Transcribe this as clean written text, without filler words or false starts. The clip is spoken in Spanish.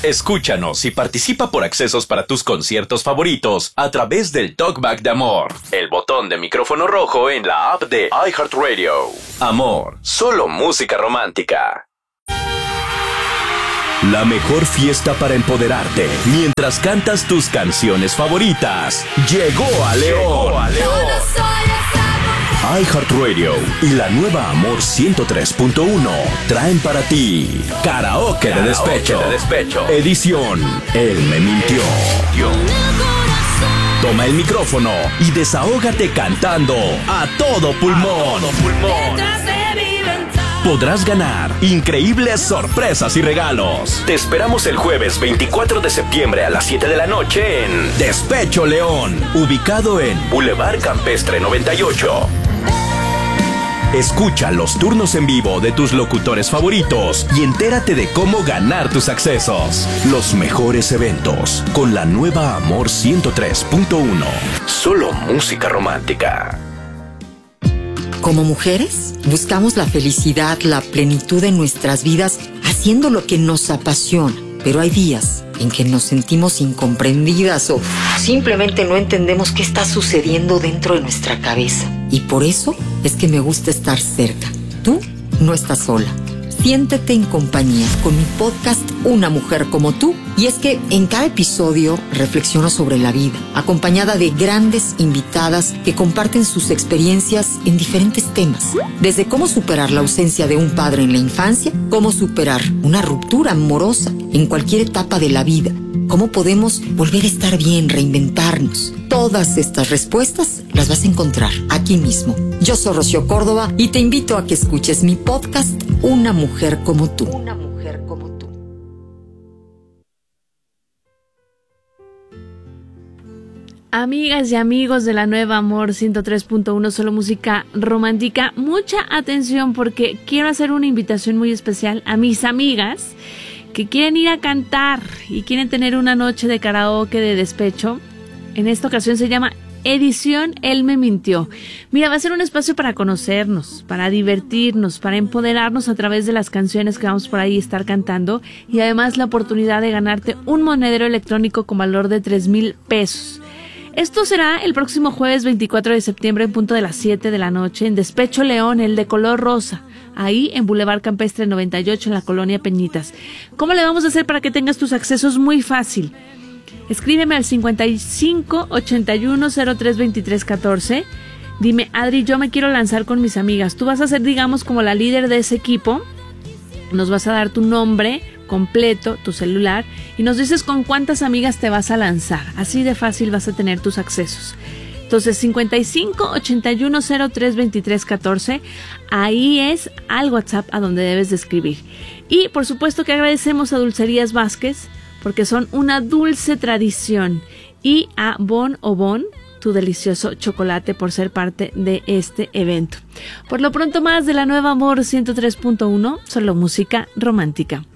Escúchanos y participa por accesos para tus conciertos favoritos a través del Talkback de Amor, el botón de micrófono rojo en la app de iHeartRadio. Amor, solo música romántica. La mejor fiesta para empoderarte mientras cantas tus canciones favoritas llegó a León. iHeartRadio y la nueva Amor 103.1 traen para ti Karaoke de Despecho. Edición Él me mintió. Toma el micrófono y desahógate cantando a todo pulmón. Podrás ganar increíbles sorpresas y regalos. Te esperamos el jueves 24 de septiembre a las 7 de la noche en Despecho León, ubicado en Boulevard Campestre 98. Escucha los turnos en vivo de tus locutores favoritos y entérate de cómo ganar tus accesos. Los mejores eventos con la nueva Amor 103.1. Solo música romántica. Como mujeres, buscamos la felicidad, la plenitud en nuestras vidas haciendo lo que nos apasiona. Pero hay días en que nos sentimos incomprendidas o simplemente no entendemos qué está sucediendo dentro de nuestra cabeza. Y por eso es que me gusta estar cerca. Tú no estás sola. Siéntete en compañía con mi podcast Una Mujer Como Tú. Y es que en cada episodio reflexiono sobre la vida, acompañada de grandes invitadas que comparten sus experiencias en diferentes temas. Desde cómo superar la ausencia de un padre en la infancia, cómo superar una ruptura amorosa en cualquier etapa de la vida, cómo podemos volver a estar bien, reinventarnos. Todas estas respuestas las vas a encontrar aquí mismo. Yo soy Rocío Córdoba y te invito a que escuches mi podcast Una Mujer Como Tú. Una Mujer Como Tú. Amigas y amigos de la nueva Amor 103.1, solo música romántica, mucha atención porque quiero hacer una invitación muy especial a mis amigas que quieren ir a cantar y quieren tener una noche de karaoke de despecho. En esta ocasión se llama Edición Él me mintió. Mira, va a ser un espacio para conocernos, para divertirnos, para empoderarnos a través de las canciones que vamos por ahí a estar cantando y además la oportunidad de ganarte un monedero electrónico con valor de 3,000 pesos. Esto será el próximo jueves 24 de septiembre en punto de las 7 de la noche en Despecho León, el de color rosa, ahí en Boulevard Campestre 98 en la colonia Peñitas. ¿Cómo le vamos a hacer para que tengas tus accesos? Muy fácil. Escríbeme al 55 81 03 23 14. Dime, Adri, yo me quiero lanzar con mis amigas. Tú vas a ser, digamos, como la líder de ese equipo. Nos vas a dar tu nombre completo, tu celular, y nos dices con cuántas amigas te vas a lanzar. Así de fácil vas a tener tus accesos. Entonces, 55 81 03 23 14, ahí es al WhatsApp a donde debes de escribir. Y por supuesto que agradecemos a Dulcerías Vázquez, porque son una dulce tradición, y a Bon o Bon, tu delicioso chocolate, por ser parte de este evento. Por lo pronto, más de la nueva Amor 103.1, solo música romántica.